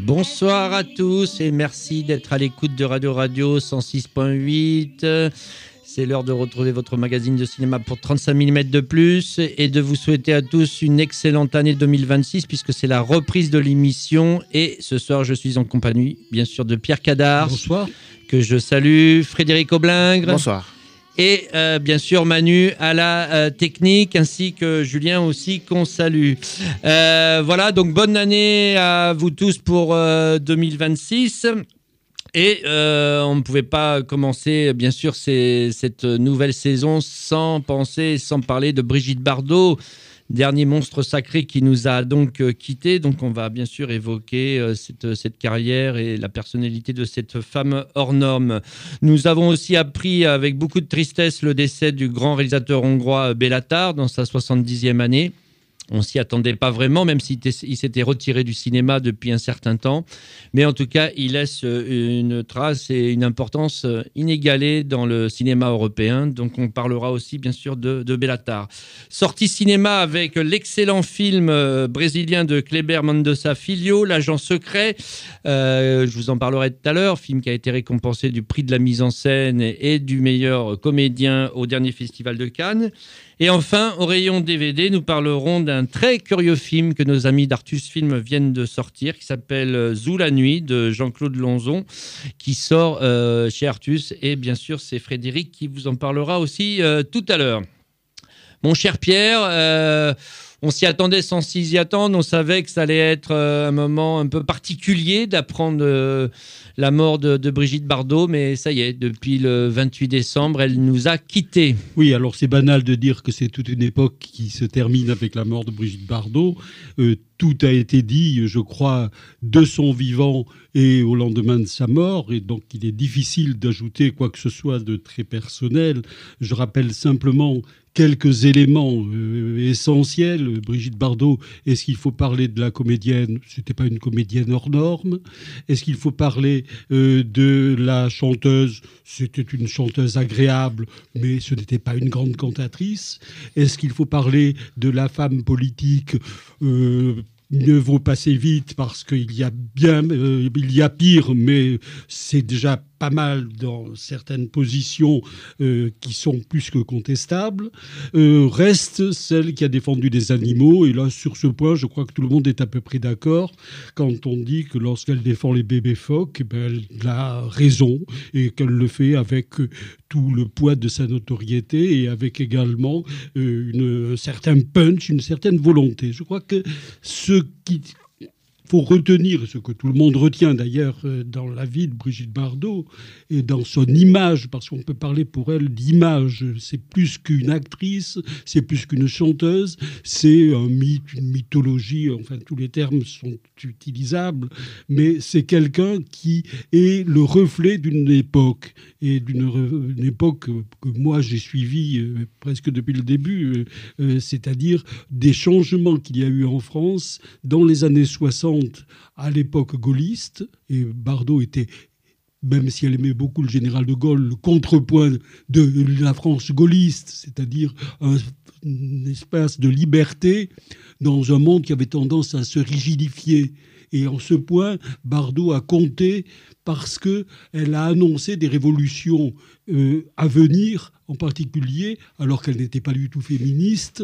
Bonsoir à tous et merci d'être à l'écoute de Radio 106.8. C'est l'heure de retrouver votre magazine de cinéma pour 35 mm de plus et de vous souhaiter à tous une excellente année 2026 puisque c'est la reprise de l'émission. Et ce soir, je suis en compagnie, bien sûr, de Pierre Cadar. Bonsoir. Que je salue. Frédéric Aublingre. Bonsoir. Et bien sûr Manu à la technique, ainsi que Julien aussi qu'on salue. Voilà, donc bonne année à vous tous pour 2026. Et on ne pouvait pas commencer, bien sûr, cette nouvelle saison sans penser, sans parler de Brigitte Bardot, dernier monstre sacré qui nous a donc quittés. Donc on va bien sûr évoquer cette carrière et la personnalité de cette femme hors norme. Nous avons aussi appris avec beaucoup de tristesse le décès du grand réalisateur hongrois Béla Tarr dans sa 70e année. On s'y attendait pas vraiment, même s'il s'était retiré du cinéma depuis un certain temps. Mais en tout cas, il laisse une trace et une importance inégalée dans le cinéma européen. Donc on parlera aussi, bien sûr, de Béla Tarr. Sortie cinéma avec l'excellent film brésilien de Kleber Mendonça Filho, L'Agent secret. Je vous en parlerai tout à l'heure. Film qui a été récompensé du prix de la mise en scène et du meilleur comédien au dernier festival de Cannes. Et enfin, au rayon DVD, nous parlerons d'un très curieux film que nos amis d'Artus Film viennent de sortir, qui s'appelle Zou la nuit, de Jean-Claude Lonzon, qui sort chez Artus. Et bien sûr, c'est Frédéric qui vous en parlera aussi tout à l'heure. Mon cher Pierre, on s'y attendait sans s'y attendre. On savait que ça allait être un moment un peu particulier d'apprendre la mort de Brigitte Bardot. Mais ça y est, depuis le 28 décembre, elle nous a quittés. Oui, alors c'est banal de dire que c'est toute une époque qui se termine avec la mort de Brigitte Bardot. Tout a été dit, je crois, de son vivant et au lendemain de sa mort. Et donc, il est difficile d'ajouter quoi que ce soit de très personnel. Je rappelle simplement quelques éléments essentiels. Brigitte Bardot, est-ce qu'il faut parler de la comédienne ? C'était pas une comédienne hors norme. Est-ce qu'il faut parler de la chanteuse ? C'était une chanteuse agréable, mais ce n'était pas une grande cantatrice. Est-ce qu'il faut parler de la femme politique ? Mieux vaut passer vite parce qu'il y a il y a pire, mais c'est déjà pas mal dans certaines positions qui sont plus que contestables. Reste celle qui a défendu des animaux. Et là, sur ce point, je crois que tout le monde est à peu près d'accord quand on dit que lorsqu'elle défend les bébés phoques, elle a raison et qu'elle le fait avec tout le poids de sa notoriété et avec également un certain punch, une certaine volonté. Je crois que ce qu'il faut retenir, ce que tout le monde retient d'ailleurs dans la vie de Brigitte Bardot et dans son image, parce qu'on peut parler pour elle d'image, c'est plus qu'une actrice, c'est plus qu'une chanteuse, c'est un mythe, une mythologie, enfin tous les termes sont utilisables, mais c'est quelqu'un qui est le reflet d'une époque, et d'une époque que moi j'ai suivie presque depuis le début, c'est-à-dire des changements qu'il y a eu en France dans les années 60 à l'époque gaulliste, et Bardot était, même si elle aimait beaucoup le général de Gaulle, le contrepoint de la France gaulliste, c'est-à-dire un espace de liberté dans un monde qui avait tendance à se rigidifier. Et en ce point, Bardot a compté parce qu'elle a annoncé des révolutions à venir, en particulier, alors qu'elle n'était pas du tout féministe,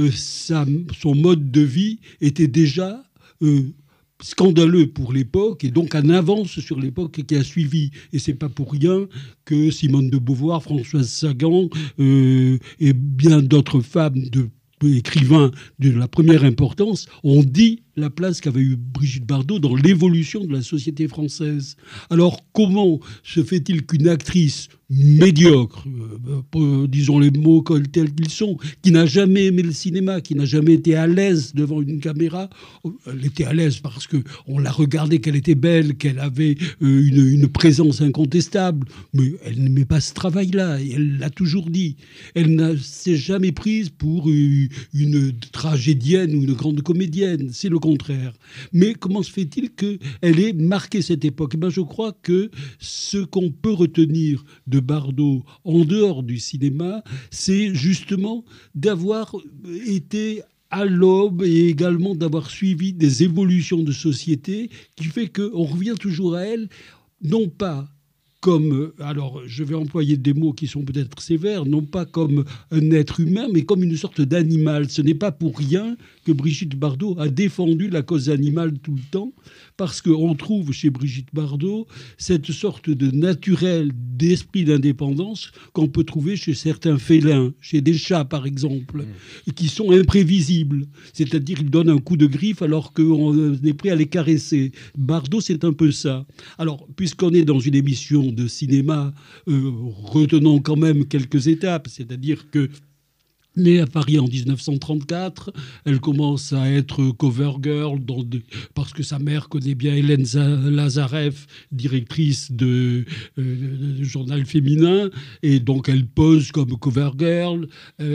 son mode de vie était déjà scandaleux pour l'époque et donc en avance sur l'époque qui a suivi. Et c'est pas pour rien que Simone de Beauvoir, Françoise Sagan et bien d'autres femmes écrivains de la première importance ont dit la place qu'avait eu Brigitte Bardot dans l'évolution de la société française. Alors, comment se fait-il qu'une actrice médiocre, disons les mots tels qu'ils sont, qui n'a jamais aimé le cinéma, qui n'a jamais été à l'aise devant une caméra, elle était à l'aise parce qu'on la regardait, qu'elle était belle, qu'elle avait une présence incontestable, mais elle n'aimait pas ce travail-là, et elle l'a toujours dit. Elle ne s'est jamais prise pour une tragédienne ou une grande comédienne, c'est le contraire. Mais comment se fait-il qu'elle ait marqué cette époque ? Je crois que ce qu'on peut retenir de Bardot en dehors du cinéma, c'est justement d'avoir été à l'aube et également d'avoir suivi des évolutions de société qui fait qu'on revient toujours à elle, non pas comme, alors je vais employer des mots qui sont peut-être sévères, non pas comme un être humain, mais comme une sorte d'animal. Ce n'est pas pour rien que Brigitte Bardot a défendu la cause animale tout le temps, parce qu'on trouve chez Brigitte Bardot cette sorte de naturel, d'esprit d'indépendance qu'on peut trouver chez certains félins, chez des chats par exemple, qui sont imprévisibles. C'est-à-dire qu'ils donnent un coup de griffe alors qu'on est prêt à les caresser. Bardot, c'est un peu ça. Alors, puisqu'on est dans une émission de cinéma, retenons quand même quelques étapes, c'est-à-dire que née à Paris en 1934, elle commence à être cover girl parce que sa mère connaît bien Hélène Lazareff, directrice de journal féminin, et donc elle pose comme cover girl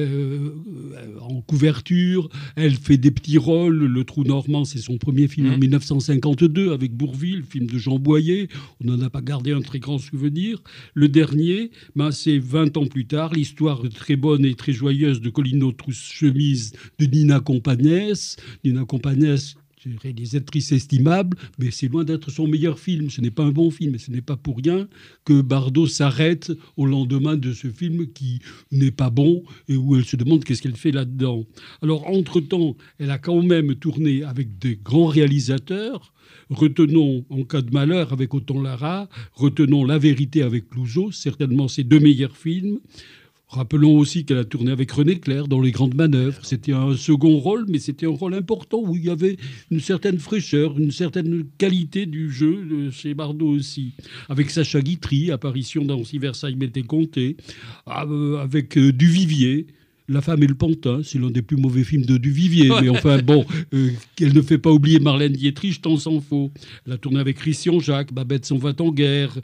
en couverture. Elle fait des petits rôles. Le Trou normand, c'est son premier film en 1952 avec Bourvil, film de Jean Boyer. On n'en a pas gardé un très grand souvenir. Le dernier, c'est 20 ans plus tard, l'histoire très bonne et très joyeuse de Colino Trousse-Chemise de Nina Compagnès. Nina Compagnès, réalisatrice estimable, mais c'est loin d'être son meilleur film. Ce n'est pas un bon film, et ce n'est pas pour rien que Bardot s'arrête au lendemain de ce film qui n'est pas bon et où elle se demande qu'est-ce qu'elle fait là-dedans. Alors, entre-temps, elle a quand même tourné avec des grands réalisateurs. Retenons En cas de malheur avec Othon Lara, retenons La vérité avec Clouzot, certainement ses deux meilleurs films. Rappelons aussi qu'elle a tourné avec René Clair dans Les Grandes Manœuvres. C'était un second rôle, mais c'était un rôle important où il y avait une certaine fraîcheur, une certaine qualité du jeu chez Bardot aussi. Avec Sacha Guitry, apparition dans Si Versailles m'était compté, avec Duvivier. La femme et le pantin, c'est l'un des plus mauvais films de Duvivier. Mais enfin, bon, elle ne fait pas oublier Marlène Dietrich, tant s'en faut. Elle a tourné avec Christian Jacques, Babette s'en va en guerre.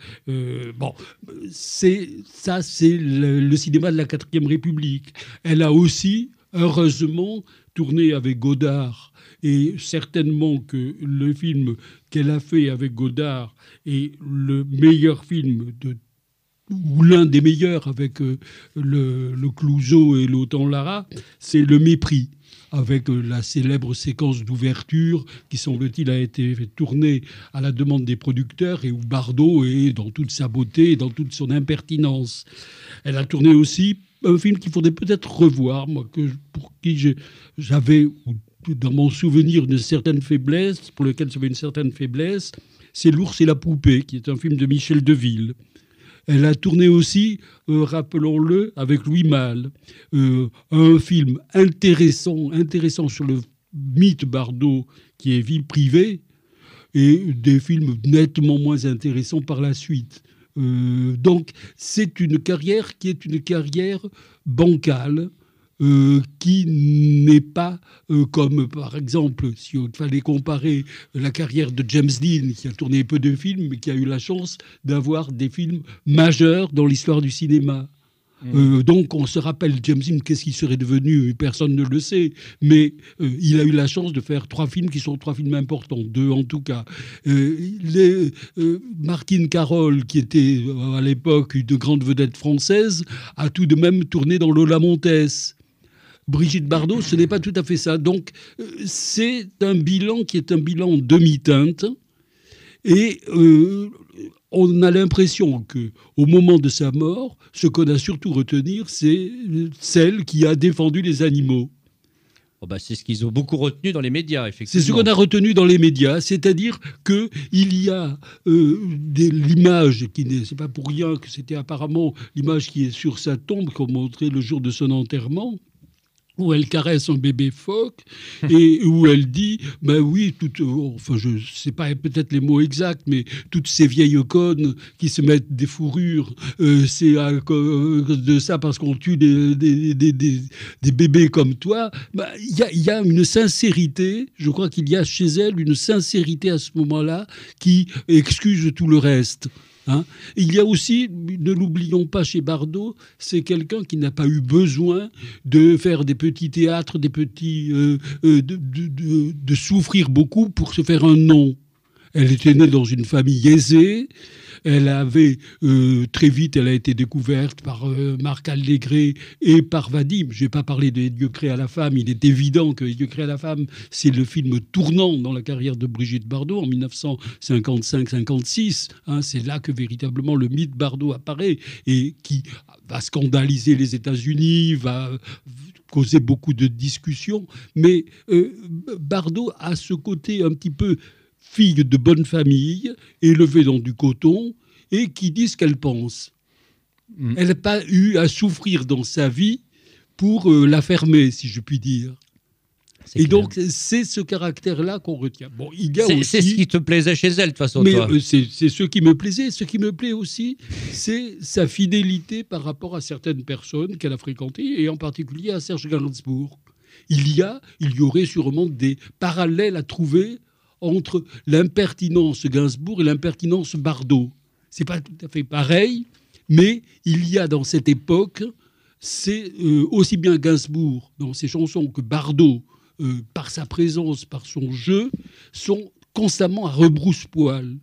C'est le cinéma de la 4e République. Elle a aussi, heureusement, tourné avec Godard. Et certainement que le film qu'elle a fait avec Godard est le meilleur film ou l'un des meilleurs avec le Clouzot et l'Othon Lara, c'est Le Mépris, avec la célèbre séquence d'ouverture qui, semble-t-il, a été tournée à la demande des producteurs et où Bardot est dans toute sa beauté et dans toute son impertinence. Elle a tourné aussi un film qu'il faudrait peut-être revoir, moi, pour qui j'avais, dans mon souvenir, une certaine faiblesse, pour lequel j'avais une certaine faiblesse, c'est L'ours et la poupée, qui est un film de Michel Deville. Elle a tourné aussi, rappelons-le, avec Louis Malle, un film intéressant sur le mythe Bardot qui est Vie privée, et des films nettement moins intéressants par la suite. Donc c'est une carrière qui est une carrière bancale, qui n'est pas comme, par exemple, si il fallait comparer la carrière de James Dean, qui a tourné peu de films, mais qui a eu la chance d'avoir des films majeurs dans l'histoire du cinéma. Donc on se rappelle James Dean, qu'est-ce qu'il serait devenu, personne ne le sait, mais il a eu la chance de faire 3 films qui sont 3 films importants, 2 en tout cas. Martine Carole, qui était à l'époque une grande vedette française, a tout de même tourné dans Lola Montez. Brigitte Bardot, ce n'est pas tout à fait ça. Donc, c'est un bilan qui est un bilan en demi-teinte. Et on a l'impression qu'au moment de sa mort, ce qu'on a surtout retenir, c'est celle qui a défendu les animaux. C'est ce qu'ils ont beaucoup retenu dans les médias, effectivement. C'est ce qu'on a retenu dans les médias, c'est-à-dire qu'il y a l'image, c'est pas pour rien que c'était apparemment l'image qui est sur sa tombe, qu'on montrait le jour de son enterrement, où elle caresse un bébé phoque et où elle dit, oui, je ne sais pas peut-être les mots exacts, mais toutes ces vieilles connes qui se mettent des fourrures, c'est à cause de ça, parce qu'on tue des bébés comme toi. Il y a une sincérité, je crois qu'il y a chez elle une sincérité à ce moment-là qui excuse tout le reste. Il y a aussi, ne l'oublions pas, chez Bardot, c'est quelqu'un qui n'a pas eu besoin de faire des petits théâtres, de souffrir beaucoup pour se faire un nom. Elle était née dans une famille aisée. elle avait très vite, elle a été découverte par Marc Allégret et par Vadim. Je n'ai pas parlé de Dieu créé à la femme. Il est évident que Dieu créé à la femme, c'est le film tournant dans la carrière de Brigitte Bardot en 1955-56. C'est là que véritablement le mythe Bardot apparaît et qui va scandaliser les États-Unis, va causer beaucoup de discussions. Mais Bardot a ce côté un petit peu fille de bonne famille, élevée dans du coton, et qui dit ce qu'elle pense. Elle n'a pas eu à souffrir dans sa vie pour la fermer, si je puis dire. Et donc, c'est ce caractère-là qu'on retient. Bon, c'est ce qui te plaisait chez elle, de toute façon, mais, toi. C'est ce qui me plaisait. Ce qui me plaît aussi, c'est sa fidélité par rapport à certaines personnes qu'elle a fréquentées, et en particulier à Serge Gainsbourg. Il y aurait sûrement des parallèles à trouver entre l'impertinence Gainsbourg et l'impertinence Bardot. C'est pas tout à fait pareil, mais il y a dans cette époque, c'est aussi bien Gainsbourg dans ses chansons que Bardot, par sa présence, par son jeu, sont constamment à rebrousse-poil.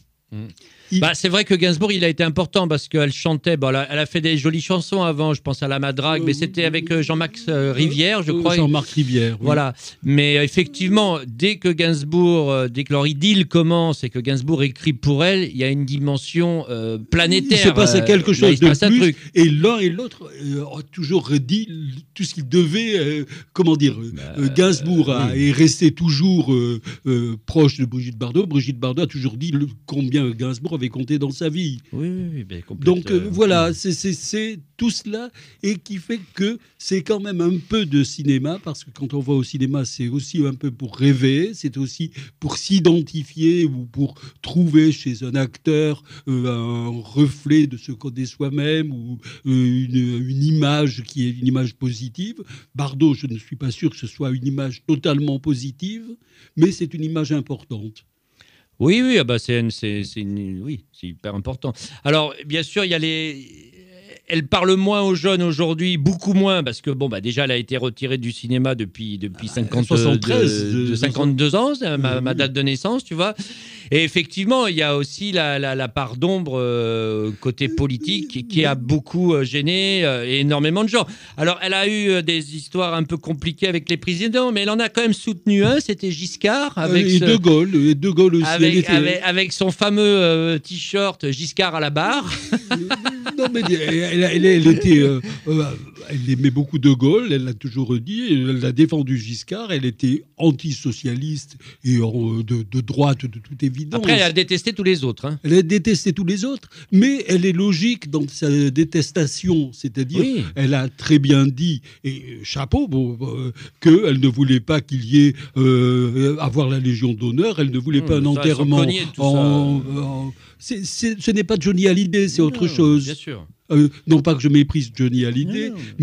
C'est vrai que Gainsbourg, il a été important parce qu'elle chantait. Bon, elle a fait des jolies chansons avant. Je pense à La Madrague, mais c'était avec Jean-Max Rivière, je crois. Jean-Marc Rivière. Oui. Voilà. Mais effectivement, dès que leur idylle commence et que Gainsbourg écrit pour elle, il y a une dimension planétaire. Il se passe quelque chose de plus. Truc. Et l'un et l'autre ont toujours dit tout ce qu'il devait. Gainsbourg est resté toujours proche de Brigitte Bardot. Brigitte Bardot a toujours dit combien Gainsbourg avait compté dans sa vie. Oui, donc voilà, c'est tout cela et qui fait que c'est quand même un peu de cinéma, parce que quand on va au cinéma, c'est aussi un peu pour rêver, c'est aussi pour s'identifier ou pour trouver chez un acteur un reflet de ce qu'on est soi-même ou une image qui est une image positive. Bardot, je ne suis pas sûr que ce soit une image totalement positive, mais c'est une image importante. Oui, c'est hyper important. Alors, bien sûr, elle parle moins aux jeunes aujourd'hui, beaucoup moins, parce que déjà, elle a été retirée du cinéma depuis 52 ans, c'est ma date de naissance, tu vois. Et effectivement, il y a aussi la part d'ombre côté politique qui a beaucoup gêné énormément de gens. Alors, elle a eu des histoires un peu compliquées avec les présidents, mais elle en a quand même soutenu un, c'était Giscard. De Gaulle aussi. Avec son fameux t-shirt Giscard à la barre. Non, mais elle aimait beaucoup De Gaulle, elle l'a toujours dit, elle a défendu Giscard, elle était antisocialiste et de droite de toute évidence. Après, elle a détesté tous les autres. Elle a détesté tous les autres, mais elle est logique dans sa détestation, c'est-à-dire elle a très bien dit, et chapeau, qu'elle ne voulait pas qu'il y ait avoir la Légion d'honneur, elle ne voulait pas un enterrement ce n'est pas Johnny Hallyday, c'est autre chose. Bien sûr. Non pas que je méprise Johnny Hallyday,